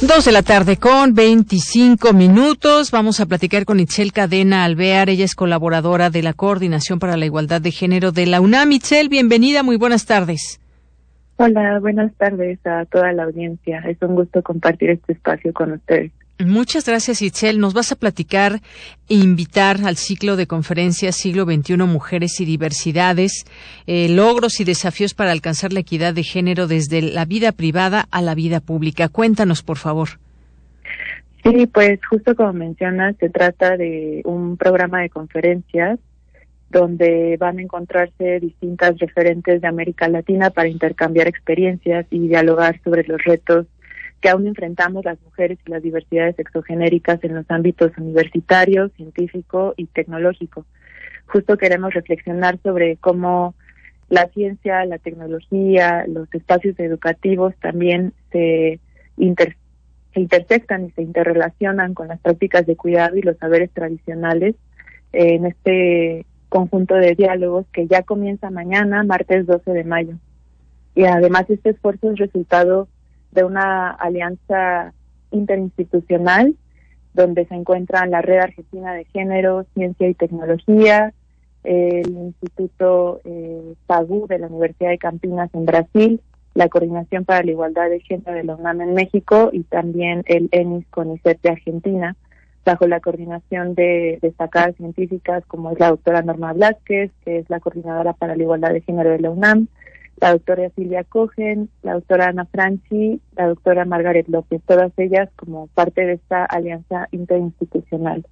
2:25 p.m. Vamos a platicar con Itzel Cadena Alvear. Ella es colaboradora de la Coordinación para la Igualdad de Género de la UNAM. Itzel, bienvenida, muy buenas tardes. Hola, buenas tardes a toda la audiencia. Es un gusto compartir este espacio con ustedes. Muchas gracias, Itzel. Nos vas a platicar e invitar al ciclo de conferencias Siglo XXI, Mujeres y Diversidades, logros y desafíos para alcanzar la equidad de género desde la vida privada a la vida pública. Cuéntanos, por favor. Sí, pues justo como mencionas, se trata de un programa de conferencias donde van a encontrarse distintas referentes de América Latina para intercambiar experiencias y dialogar sobre los retos que aún enfrentamos las mujeres y las diversidades sexogenéricas en los ámbitos universitario, científico y tecnológico. Justo queremos reflexionar sobre cómo la ciencia, la tecnología, los espacios educativos también se intersectan y se interrelacionan con las prácticas de cuidado y los saberes tradicionales en este conjunto de diálogos que ya comienza mañana, martes 12 de mayo. Y además este esfuerzo es resultado de una alianza interinstitucional donde se encuentran la Red Argentina de Género, Ciencia y Tecnología, el Instituto PAGU de la Universidad de Campinas en Brasil, la Coordinación para la Igualdad de Género de la UNAM en México y también el ENIS-CONICET de Argentina, bajo la coordinación de destacadas científicas como es la doctora Norma Blázquez, que es la coordinadora para la igualdad de género de la UNAM, la doctora Silvia Cohen, la doctora Ana Franchi, la doctora Margaret López, todas ellas como parte de esta alianza interinstitucional.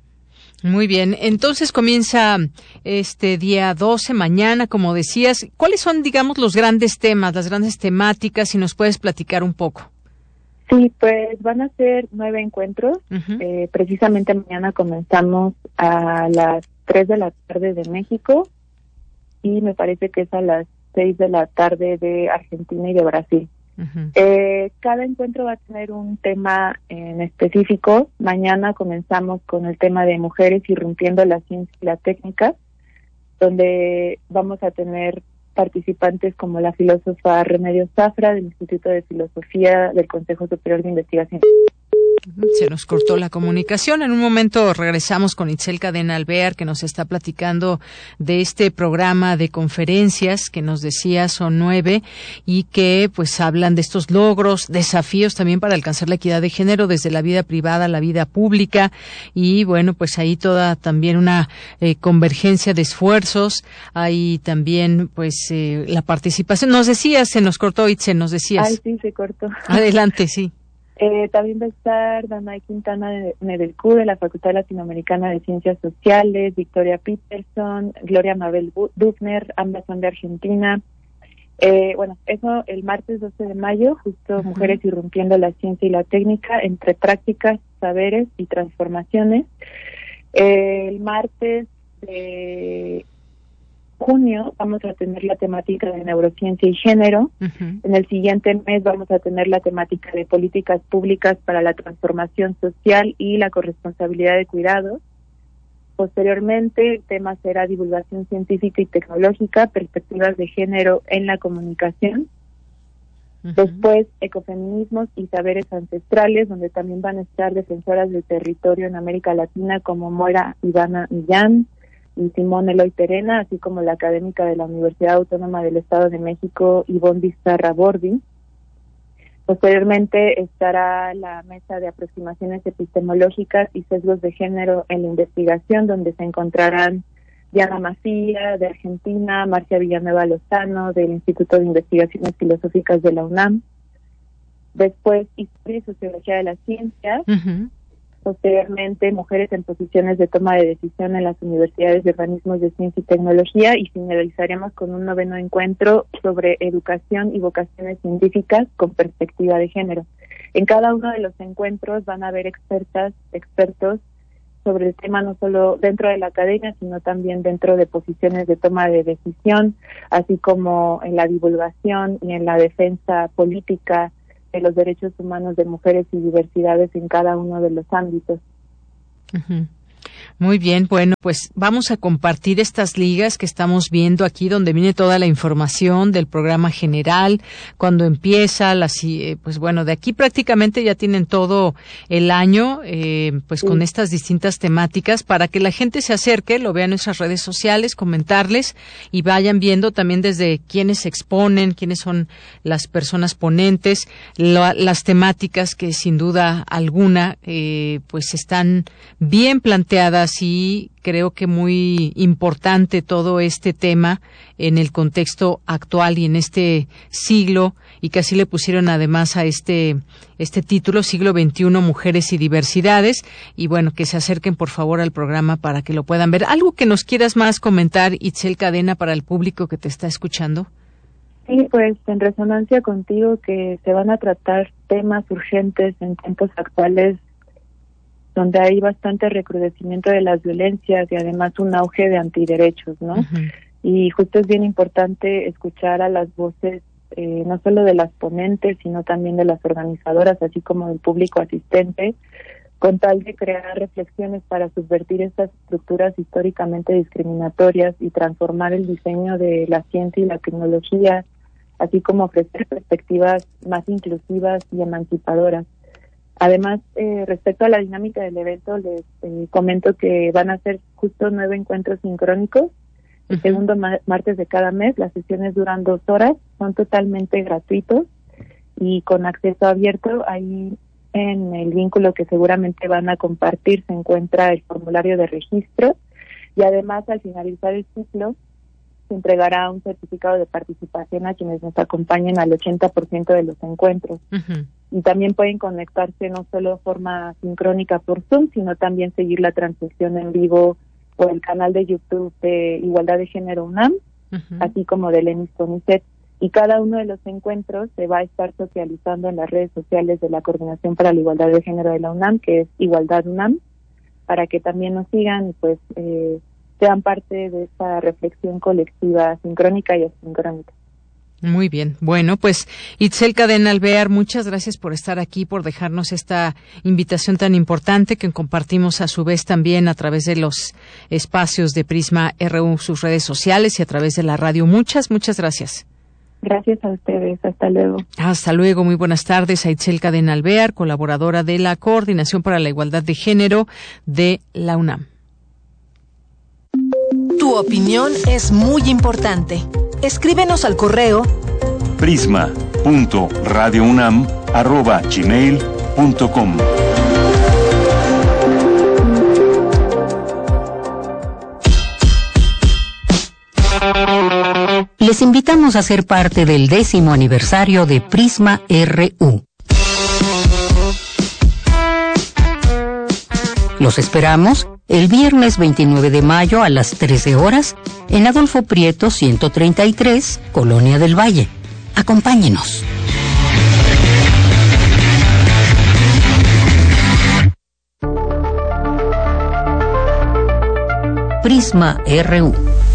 Muy bien, entonces comienza este día 12, mañana, como decías. ¿Cuáles son, digamos, los grandes temas, las grandes temáticas, si nos puedes platicar un poco? Sí, pues van a ser 9 encuentros. Precisamente mañana comenzamos a las 3 de la tarde de México y me parece que es a las 6 de la tarde de Argentina y de Brasil. Cada encuentro va a tener un tema en específico. Mañana comenzamos con el tema de mujeres irrumpiendo la ciencia y la técnica, donde vamos a tener participantes como la filósofa Remedios Zafra del Instituto de Filosofía del Consejo Superior de Investigación. Se nos cortó la comunicación. En un momento regresamos con Itzel Cadena Alvear, que nos está platicando de este programa de conferencias que nos decía son 9 y que pues hablan de estos logros, desafíos también para alcanzar la equidad de género desde la vida privada a la vida pública y bueno, pues ahí toda también una convergencia de esfuerzos. Hay también pues la participación. Nos decías, se nos cortó, Itzel, nos decías. Ay, sí, se cortó. Adelante, sí. También va a estar Danae Quintana de Nedelcu de la Facultad Latinoamericana de Ciencias Sociales, Victoria Peterson, Gloria Mabel Dufner, ambas son de Argentina. Bueno, eso el martes 12 de mayo, justo Mujeres irrumpiendo la ciencia y la técnica entre prácticas, saberes y transformaciones. El martes de junio vamos a tener la temática de neurociencia y género. En el siguiente mes vamos a tener la temática de políticas públicas para la transformación social y la corresponsabilidad de cuidados. Posteriormente, el tema será divulgación científica y tecnológica, perspectivas de género en la comunicación. Después, ecofeminismos y saberes ancestrales, donde también van a estar defensoras del territorio en América Latina como Moira Ivana Millán y Simone Eloy Terena, así como la académica de la Universidad Autónoma del Estado de México, Ivonne Vizcarra Bordi. Posteriormente estará la mesa de aproximaciones epistemológicas y sesgos de género en la investigación, donde se encontrarán Diana Macía, de Argentina, Marcia Villanueva Lozano, del Instituto de Investigaciones Filosóficas de la UNAM. Después, Historia y Sociología de la Ciencia. Posteriormente, mujeres en posiciones de toma de decisión en las universidades y organismos de ciencia y tecnología, y finalizaremos con un 9º encuentro sobre educación y vocaciones científicas con perspectiva de género. En cada uno de los encuentros van a haber expertos sobre el tema, no solo dentro de la academia, sino también dentro de posiciones de toma de decisión, así como en la divulgación y en la defensa política de los derechos humanos de mujeres y diversidades en cada uno de los ámbitos. Muy bien, bueno, pues vamos a compartir estas ligas que estamos viendo aquí, donde viene toda la información del programa general, cuando empieza, pues bueno, de aquí prácticamente ya tienen todo el año, pues con estas distintas temáticas, para que la gente se acerque, lo vea en nuestras redes sociales, comentarles y vayan viendo también desde quiénes se exponen, quiénes son las personas ponentes, las temáticas que sin duda alguna, pues están bien planteadas y creo que muy importante todo este tema en el contexto actual y en este siglo, y que así le pusieron además a este título, Siglo XXI, Mujeres y Diversidades, y bueno, que se acerquen por favor al programa para que lo puedan ver. ¿Algo que nos quieras más comentar, Itzel Cadena, para el público que te está escuchando? Sí, pues en resonancia contigo, que se van a tratar temas urgentes en tiempos actuales donde hay bastante recrudecimiento de las violencias y además un auge de antiderechos, ¿no? Uh-huh. Y justo es bien importante escuchar a las voces, no solo de las ponentes, sino también de las organizadoras, así como del público asistente, con tal de crear reflexiones para subvertir estas estructuras históricamente discriminatorias y transformar el diseño de la ciencia y la tecnología, así como ofrecer perspectivas más inclusivas y emancipadoras. Además, respecto a la dinámica del evento, les comento que van a ser justo 9 encuentros sincrónicos, el segundo martes de cada mes. Las sesiones duran 2 horas, son totalmente gratuitos y con acceso abierto. Ahí en el vínculo que seguramente van a compartir se encuentra el formulario de registro, y además al finalizar el ciclo se entregará un certificado de participación a quienes nos acompañen al 80% de los encuentros. Uh-huh. Y también pueden conectarse no solo de forma sincrónica por Zoom, sino también seguir la transmisión en vivo por el canal de YouTube de Igualdad de Género UNAM, uh-huh, así como de Lenis Conicet. Y cada uno de los encuentros se va a estar socializando en las redes sociales de la Coordinación para la Igualdad de Género de la UNAM, que es Igualdad UNAM, para que también nos sigan y pues sean parte de esta reflexión colectiva sincrónica y asincrónica. Muy bien. Bueno, pues Itzel Cadena Alvear, muchas gracias por estar aquí, por dejarnos esta invitación tan importante que compartimos a su vez también a través de los espacios de Prisma RU, sus redes sociales y a través de la radio. Muchas gracias. Gracias a ustedes. Hasta luego. Hasta luego. Muy buenas tardes a Itzel Cadena Alvear, colaboradora de la Coordinación para la Igualdad de Género de la UNAM. Tu opinión es muy importante. Escríbenos al correo prisma.radiounam@gmail.com. Les invitamos a ser parte del 10º aniversario de Prisma RU. Los esperamos el viernes 29 de mayo a las 13 horas en Adolfo Prieto 133, Colonia del Valle. Acompáñenos. Prisma RU.